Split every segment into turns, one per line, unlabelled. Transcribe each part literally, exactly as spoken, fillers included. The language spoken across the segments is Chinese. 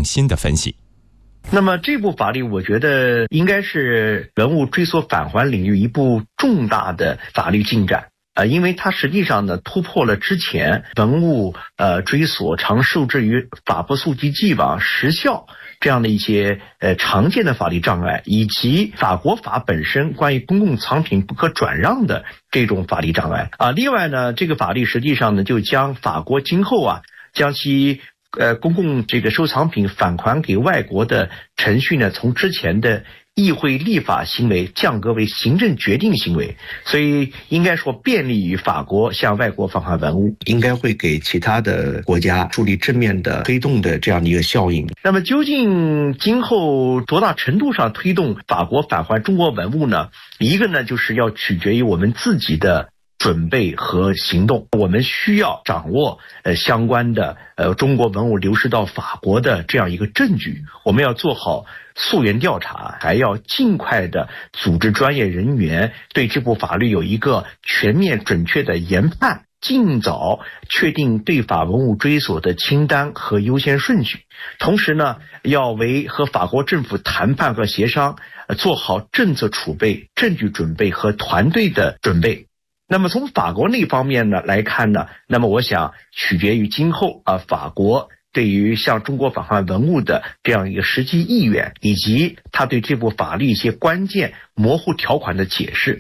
更新的分析。
那么这部法律我觉得应该是文物追索返还领域一部重大的法律进展。呃，因为它实际上呢突破了之前文物呃追索常受制于法不溯及既往时效这样的一些呃常见的法律障碍，以及法国法本身关于公共藏品不可转让的这种法律障碍啊。另外呢，这个法律实际上呢就将法国今后啊将其呃公共这个收藏品返还给外国的程序呢，从之前的议会立法行为降格为行政决定行为，所以应该说便利于法国向外国返还文物，应该会给其他的国家树立正面的推动的这样的一个效应。那么究竟今后多大程度上推动法国返还中国文物呢？一个呢就是要取决于我们自己的准备和行动，我们需要掌握呃相关的呃中国文物流失到法国的这样一个证据，我们要做好溯源调查，还要尽快的组织专业人员对这部法律有一个全面准确的研判，尽早确定对法文物追索的清单和优先顺序。同时呢，要为和法国政府谈判和协商做好政策储备、证据准备和团队的准备。那么从法国那方面呢来看呢，那么我想取决于今后啊法国对于向中国返还文物的这样一个实际意愿，以及他对这部法律一些关键模糊条款的解释。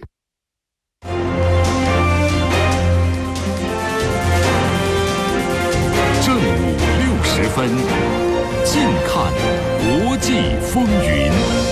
正午六十分，近看国际风云。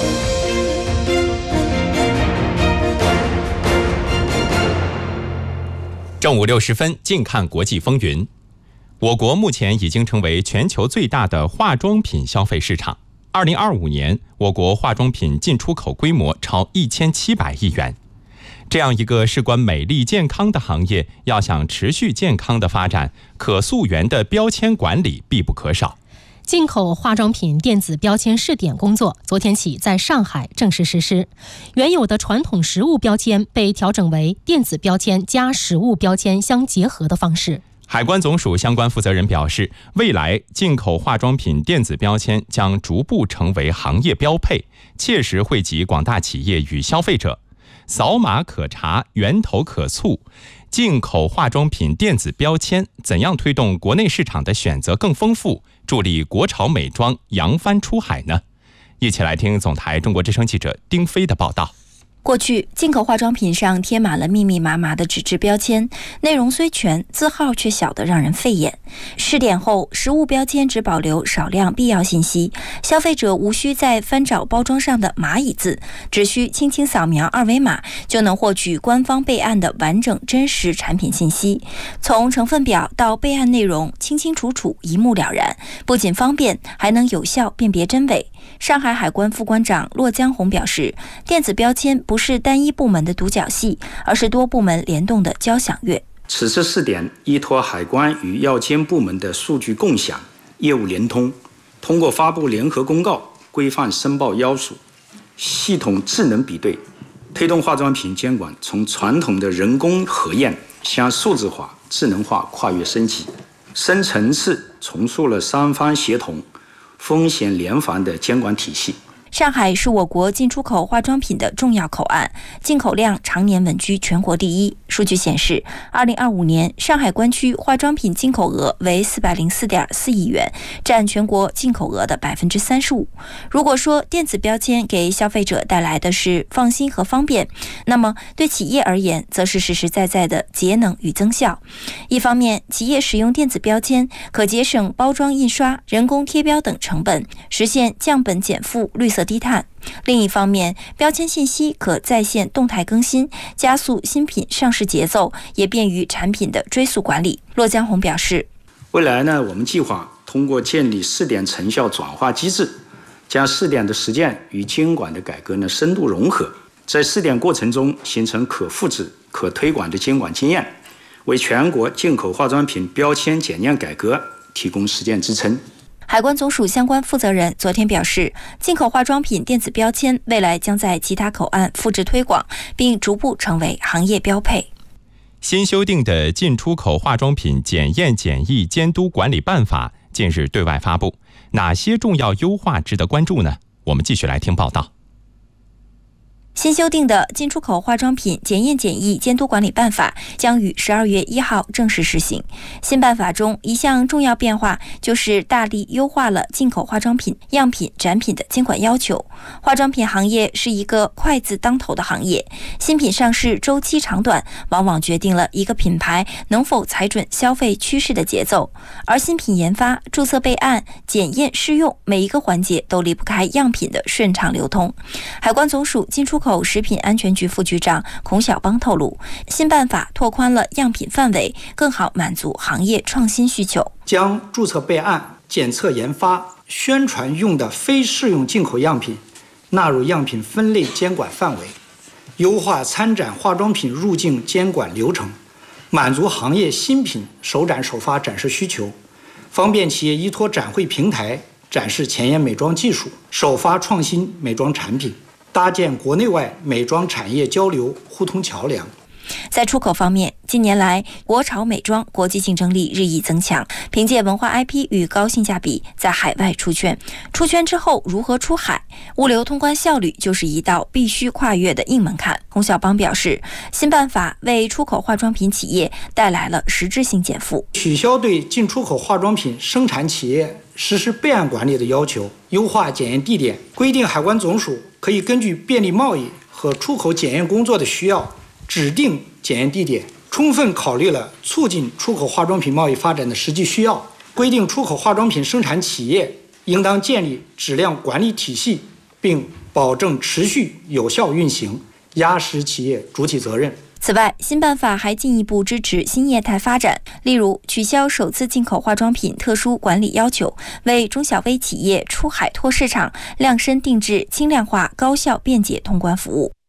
正午六十分，近看国际风云。我国目前已经成为全球最大的化妆品消费市场。二零二五年，我国化妆品进出口规模超一千七百亿元。这样一个事关美丽健康的行业，要想持续健康的发展，可溯源的标签管理必不可少。
进口化妆品电子标签试点工作昨天起在上海正式实施，原有的传统实物标签被调整为电子标签加实物标签相结合的方式。
海关总署相关负责人表示，未来进口化妆品电子标签将逐步成为行业标配，切实惠及广大企业与消费者。扫码可查，源头可溯，进口化妆品电子标签怎样推动国内市场的选择更丰富，助力国潮美妆扬帆出海呢？一起来听总台中国之声记者丁飞的报道。
过去，进口化妆品上贴满了密密麻麻的纸质标签，内容虽全，字号却小得让人费眼。试点后，实物标签只保留少量必要信息，消费者无需再翻找包装上的蚂蚁字，只需轻轻扫描二维码，就能获取官方备案的完整真实产品信息。从成分表到备案内容，清清楚楚，一目了然，不仅方便，还能有效辨别真伪。上海海关副关长骆江红表示，电子标签不是单一部门的独角戏，而是多部门联动的交响乐。
此次试点依托海关与药监部门的数据共享、业务联通，通过发布联合公告、规范申报要素、系统智能比对，推动化妆品监管从传统的人工核验向数字化、智能化跨越升级，深层次重塑了三方协同、风险联防的监管体系。
上海是我国进出口化妆品的重要口岸，进口量常年稳居全国第一。数据显示，二零二五年上海关区化妆品进口额为四百零四点四亿元，占全国进口额的百分之三十五。如果说电子标签给消费者带来的是放心和方便，那么对企业而言，则是实实在在的节能与增效。一方面，企业使用电子标签可节省包装印刷、人工贴标等成本，实现降本减负、绿色低碳。另一方面，标签信息可在线动态更新，加速新品上市节奏，也便于产品的追溯管理。骆江红表示，
未来呢，我们计划通过建立试点成效转化机制，将试点的实践与监管的改革呢深度融合，在试点过程中形成可复制、可推广的监管经验，为全国进口化妆品标签检验改革提供实践支撑。
海关总署相关负责人昨天表示，进口化妆品电子标签未来将在其他口岸复制推广，并逐步成为行业标配。
新修订的进出口化妆品检验检疫监督管理办法近日对外发布，哪些重要优化值得关注呢？我们继续来听报道。
新修订的《进出口化妆品检验检疫监督管理办法》将于十二月一号正式施行。新办法中一项重要变化就是大力优化了进口化妆品样品展品的监管要求。化妆品行业是一个快字当头的行业，新品上市周期长短往往决定了一个品牌能否踩准消费趋势的节奏。而新品研发、注册备案、检验试用每一个环节都离不开样品的顺畅流通。海关总署进出口食品安全局副局长孔晓邦透露，新办法拓宽了样品范围，更好满足行业创新需求，
将注册备案、检测研发、宣传用的非适用进口样品纳入样品分类监管范围，优化参展化妆品入境监管流程，满足行业新品首展首发展示需求，方便企业依托展会平台展示前沿美妆技术，首发创新美妆产品，搭建国内外美妆产业交流互通桥梁。
在出口方面，近年来国潮美妆国际竞争力日益增强，凭借文化 I P 与高性价比在海外出圈。出圈之后如何出海？物流通关效率就是一道必须跨越的硬门槛。孔晓邦表示，新办法为出口化妆品企业带来了实质性减负，
取消对进出口化妆品生产企业实施备案管理的要求，优化检验地点，规定海关总署可以根据便利贸易和出口检验工作的需要指定检验地点，充分考虑了促进出口化妆品贸易发展的实际需要，规定出口化妆品生产企业应当建立质量管理体系，并保证持续有效运行，压实企业主体责任。
此外，新办法还进一步支持新业态发展，例如取消首次进口化妆品特殊管理要求，为中小微企业出海拓市场量身定制轻量化、高效便捷通关服务。